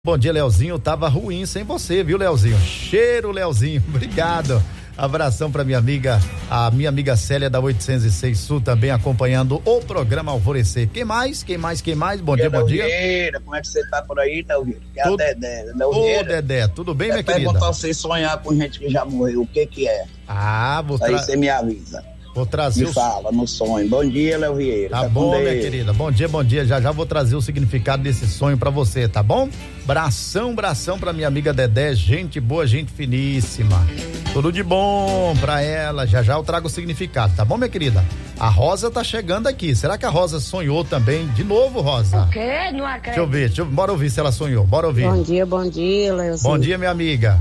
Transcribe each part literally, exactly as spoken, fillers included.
Bom dia, Leozinho, tava ruim sem você, viu, Leozinho? Cheiro, Leozinho, obrigado. Abração pra minha amiga, a minha amiga Célia da oitocentos e seis Sul, também acompanhando o programa Alvorecer. Quem mais? Quem mais? Quem mais? Bom dia, bom dia. Como é que você tá por aí, Delvira? Que é tudo... a Dedé. Ô, Dedé, tudo bem, minha querida? É pra você sonhar com gente que já morreu, o que que é? Ah, vou Aí você me avisa. Vou trazer. Me os... fala no sonho. Bom dia, Léo Vieira. Tá, tá bom, minha querida. Bom dia, bom dia. Já já vou trazer o significado desse sonho pra você, tá bom? Bração, bração pra minha amiga Dedé. Gente boa, gente finíssima. Tudo de bom pra ela. Já já eu trago o significado, tá bom, minha querida? A Rosa tá chegando aqui. Será que a Rosa sonhou também? De novo, Rosa? O quê? Não acredito. Deixa eu ver. Deixa eu... Bora ouvir se ela sonhou. Bora ouvir. Bom dia, bom dia, Leozinho. Bom dia, minha amiga.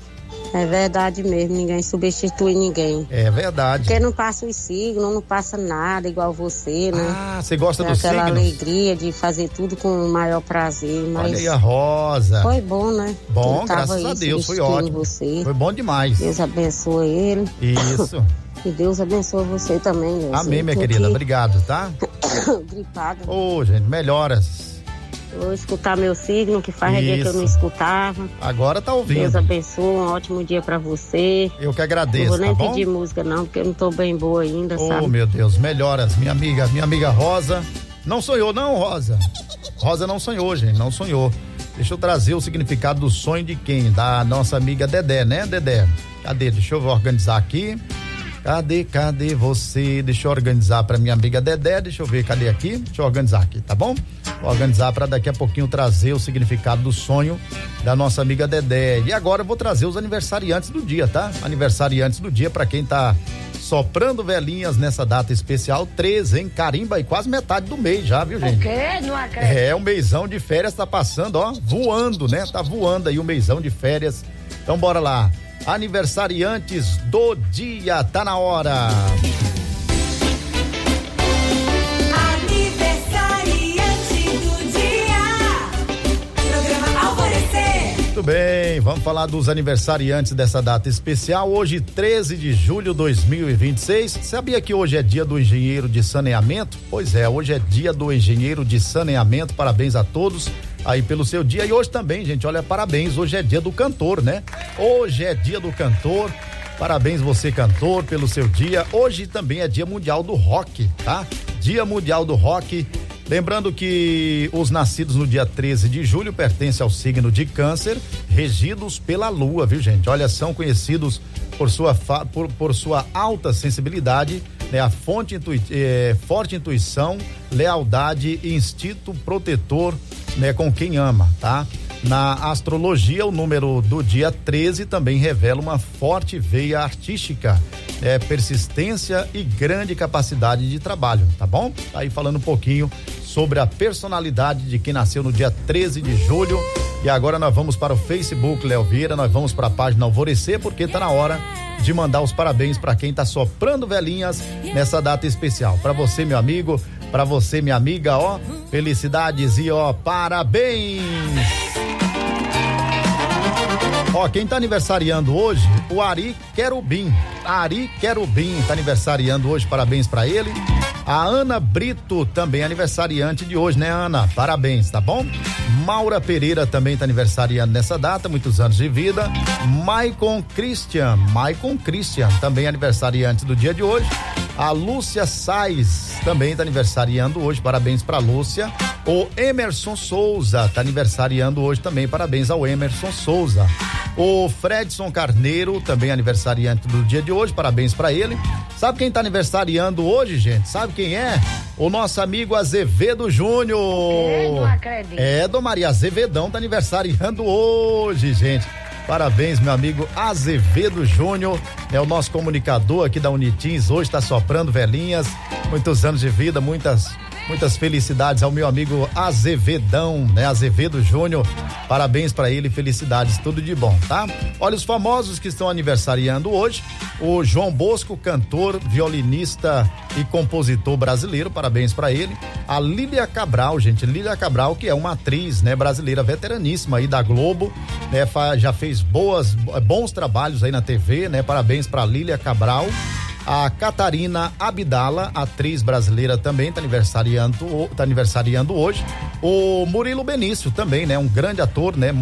É verdade mesmo, ninguém substitui ninguém. É verdade. Porque não passa os signos, não passa nada igual você, né? Ah, você gosta do signo? Aquela alegria de fazer tudo com o maior prazer. Mas olha aí a Rosa. Foi bom, né? Bom, graças a Deus, foi ótimo. Você. Foi bom demais. Deus abençoe ele. Isso. E Deus abençoe você também, Leozinho. Amém, minha querida, aqui... obrigado, tá? Gripada. Ô, oh, gente, melhoras. Vou escutar meu signo, que faz dia que eu não escutava. Agora tá ouvindo. Deus abençoe, um ótimo dia pra você. Eu que agradeço, não vou nem tá pedir bom? música não, porque eu não tô bem boa ainda, oh, sabe? Oh, meu Deus, melhoras, minha amiga, minha amiga Rosa. Não sonhou não, Rosa? Rosa não sonhou, gente, não sonhou. Deixa eu trazer o significado do sonho de quem? Da nossa amiga Dedé, né, Dedé? Cadê? Deixa eu organizar aqui. Cadê, cadê você? Deixa eu organizar pra minha amiga Dedé, deixa eu ver, cadê aqui? Deixa eu organizar aqui, tá bom? Vou organizar pra daqui a pouquinho trazer o significado do sonho da nossa amiga Dedé. E agora eu vou trazer os aniversariantes do dia, tá? Aniversariantes do dia pra quem tá soprando velhinhas nessa data especial, treze, hein? Carimba aí, quase metade do mês já, viu, gente? O quê? Não acredito. É, um meizão de férias tá passando, ó, voando, né? Tá voando aí o um meizão de férias. Então bora lá. Aniversariantes do dia, tá na hora. Aniversariante do dia, programa Alvorecer. Muito bem, vamos falar dos aniversariantes dessa data especial. Hoje, treze de julho de dois mil e vinte e seis. Sabia que hoje é dia do engenheiro de saneamento? Pois é, hoje é dia do engenheiro de saneamento. Parabéns a todos aí pelo seu dia. E hoje também, gente, olha, parabéns, hoje é dia do cantor, né? Hoje é dia do cantor, parabéns você, cantor, pelo seu dia. Hoje também é dia mundial do rock, tá? Dia mundial do rock. Lembrando que os nascidos no dia treze de julho pertencem ao signo de Câncer, regidos pela lua, viu, gente? Olha, são conhecidos por sua, fa- por, por sua alta sensibilidade, né? A fonte intui- eh, forte intuição, lealdade e instinto protetor, né, com quem ama, tá? Na astrologia, o número do dia treze também revela uma forte veia artística, é, persistência e grande capacidade de trabalho, tá bom? Tá aí falando um pouquinho sobre a personalidade de quem nasceu no dia treze de julho. E agora nós vamos para o Facebook, Léo Vieira, nós vamos para a página Alvorecer, porque tá na hora de mandar os parabéns para quem tá soprando velhinhas nessa data especial. Para você, meu amigo, para você, minha amiga, ó, felicidades e ó, parabéns! Ó, quem tá aniversariando hoje, o Ari Querubim. Ari Querubim tá aniversariando hoje, parabéns pra ele. A Ana Brito, também aniversariante de hoje, né, Ana? Parabéns, tá bom? Maura Pereira também tá aniversariando nessa data, muitos anos de vida. Maicon Christian, Maicon Christian, também aniversariante do dia de hoje. A Lúcia Sais também tá aniversariando hoje, parabéns pra Lúcia. O Emerson Souza tá aniversariando hoje também, parabéns ao Emerson Souza. O Fredson Carneiro, também aniversariante do dia de hoje, parabéns pra ele. Sabe quem tá aniversariando hoje, gente? Sabe quem é? O nosso amigo Azevedo Júnior. Eu não acredito. É, Dom Maria Azevedão tá aniversariando hoje, gente. Parabéns, meu amigo Azevedo Júnior, é o nosso comunicador aqui da Unitins, hoje está soprando velhinhas, muitos anos de vida, muitas, muitas felicidades ao meu amigo Azevedão, né? Azevedo Júnior, parabéns para ele, felicidades, tudo de bom, tá? Olha os famosos que estão aniversariando hoje, o João Bosco, cantor, violinista e compositor brasileiro, parabéns para ele. A Lília Cabral, gente, Lília Cabral, que é uma atriz, né, brasileira veteraníssima aí da Globo, né, já fez boas, bons trabalhos aí na T V, né, parabéns para Lília Cabral. A Catarina Abdala, atriz brasileira também, tá aniversariando, tá aniversariando hoje. O Murilo Benício também, né? Um grande ator, né?